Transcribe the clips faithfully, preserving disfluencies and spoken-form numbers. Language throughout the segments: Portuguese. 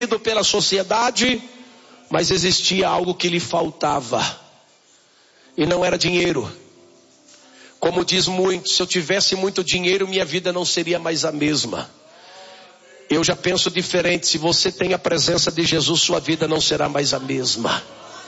pela sociedade, mas existia algo que lhe faltava, e não era dinheiro. Como diz muito, se eu tivesse muito dinheiro, minha vida não seria mais a mesma. Eu já penso diferente. Se você tem a presença de Jesus, sua vida não será mais a mesma.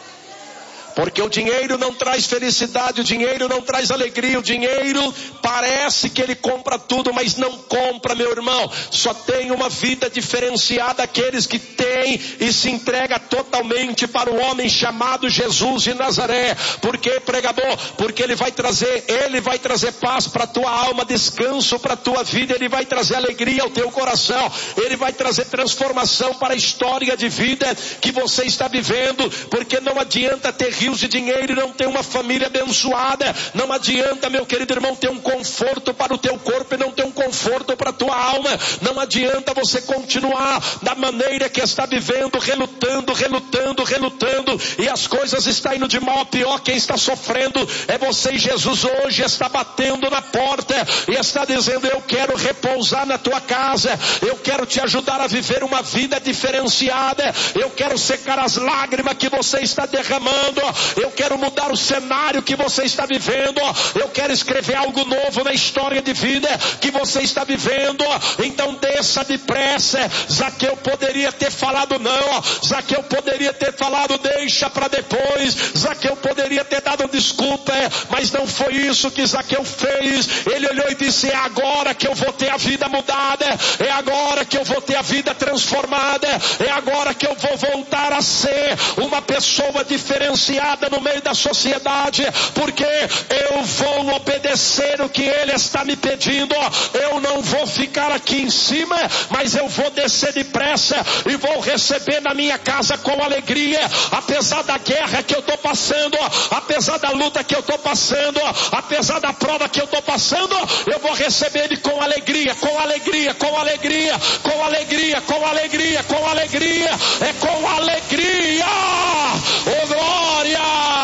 Porque o dinheiro não traz felicidade, o dinheiro não traz alegria, o dinheiro parece que ele compra tudo, mas não compra, meu irmão. Só tem uma vida diferenciada aqueles que têm e se entrega totalmente para o homem chamado Jesus de Nazaré. Por que, pregador? Porque ele vai trazer, ele vai trazer paz para a tua alma, descanso para a tua vida, ele vai trazer alegria ao teu coração, ele vai trazer transformação para a história de vida que você está vivendo. Porque não adianta ter rios de dinheiro e não ter uma família abençoada. Não adianta, meu querido irmão, ter um conforto para o teu corpo e não ter um conforto para a tua alma. Não adianta você continuar da maneira que está vivendo, relutando, relutando, relutando, e as coisas estão indo de mal a pior. Quem está sofrendo é você, e Jesus hoje está batendo na porta e está dizendo: eu quero repousar na tua casa, eu quero te ajudar a viver uma vida diferenciada, eu quero secar as lágrimas que você está derramando, eu quero mudar o cenário que você está vivendo, eu quero escrever algo novo na história de vida que você está vivendo. Então desça depressa. Zaqueu poderia ter falado não, Zaqueu poderia ter falado deixa para depois, Zaqueu poderia ter dado desculpa, mas não foi isso que Zaqueu fez. Ele olhou e disse: é agora que eu vou ter a vida mudada, é agora que eu vou ter a vida transformada, é agora que eu vou voltar a ser uma pessoa diferenciada no meio da sociedade, porque eu vou obedecer o que ele está me pedindo. Eu não vou ficar aqui em cima, mas eu vou descer depressa e vou receber na minha casa com alegria. Apesar da guerra que eu estou passando, apesar da luta que eu estou passando, apesar da prova que eu estou passando, eu vou receber ele com alegria, com alegria, com alegria, com alegria, com alegria, com alegria, é com alegria. Oh glória!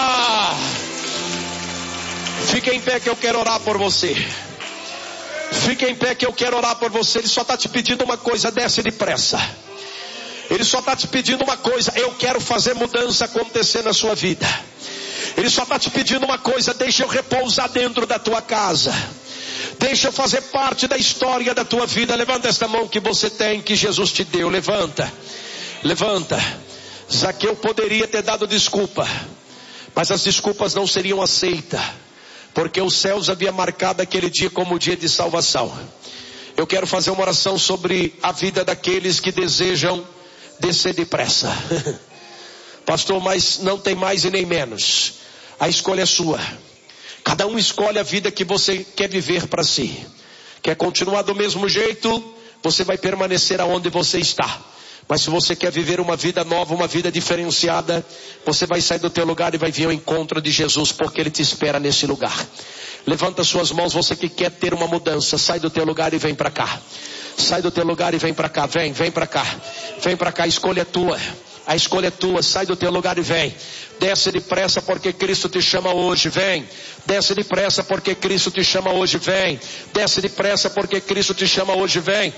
Fique em pé que eu quero orar por você. Fique em pé que eu quero orar por você. Ele só está te pedindo uma coisa: desce depressa. Ele só está te pedindo uma coisa: eu quero fazer mudança acontecer na sua vida. Ele só está te pedindo uma coisa: deixa eu repousar dentro da tua casa, deixa eu fazer parte da história da tua vida. Levanta esta mão que você tem, que Jesus te deu. Levanta, levanta. Zaqueu poderia ter dado desculpa, mas as desculpas não seriam aceitas, porque os céus haviam marcado aquele dia como o dia de salvação. Eu quero fazer uma oração sobre a vida daqueles que desejam descer depressa. Pastor, mas não tem mais e nem menos. A escolha é sua. Cada um escolhe a vida que você quer viver para si. Quer continuar do mesmo jeito? Você vai permanecer aonde você está. Mas se você quer viver uma vida nova, uma vida diferenciada, você vai sair do teu lugar e vai vir ao encontro de Jesus, porque Ele te espera nesse lugar. Levanta suas mãos, você que quer ter uma mudança, sai do teu lugar e vem para cá. Sai do teu lugar e vem para cá, vem, vem para cá. Vem para cá, a escolha é tua. A escolha é tua, sai do teu lugar e vem. Desce depressa porque Cristo te chama hoje, vem. Desce depressa porque Cristo te chama hoje, vem. Desce depressa porque Cristo te chama hoje, vem.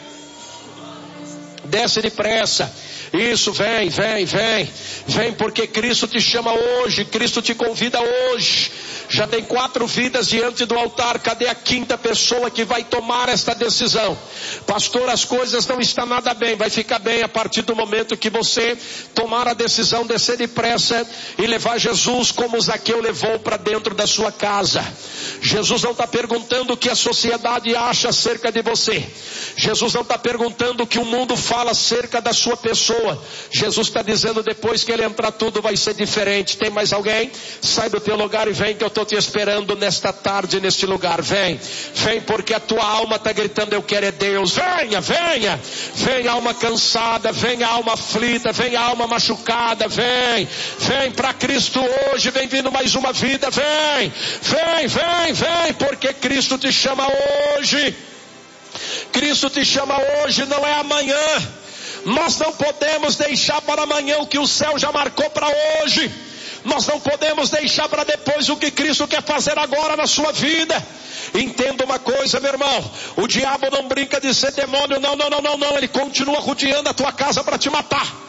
Desce depressa. Isso, vem, vem, vem. Vem porque Cristo te chama hoje. Cristo te convida hoje. Já tem quatro vidas diante do altar. Cadê a quinta pessoa que vai tomar esta decisão? Pastor, as coisas não estão nada bem. Vai ficar bem a partir do momento que você tomar a decisão, descer depressa e levar Jesus como Zaqueu levou para dentro da sua casa. Jesus não está perguntando o que a sociedade acha acerca de você. Jesus não está perguntando o que o mundo fala acerca da sua pessoa. Jesus está dizendo: depois que Ele entrar, tudo vai ser diferente. Tem mais alguém? Sai do teu lugar e vem, que eu estou te esperando nesta tarde, neste lugar. Vem, vem porque a tua alma está gritando: eu quero é Deus. Venha, venha, vem alma cansada, vem alma aflita, vem alma machucada, vem, vem para Cristo hoje, vem vindo mais uma vida, vem, vem, vem, vem, porque Cristo te chama hoje. Cristo te chama hoje, não é amanhã. Nós não podemos deixar para amanhã o que o céu já marcou para hoje. Nós não podemos deixar para depois o que Cristo quer fazer agora na sua vida. Entenda uma coisa, meu irmão: o diabo não brinca de ser demônio, não, não, não, não, não. Ele continua rodeando a tua casa para te matar.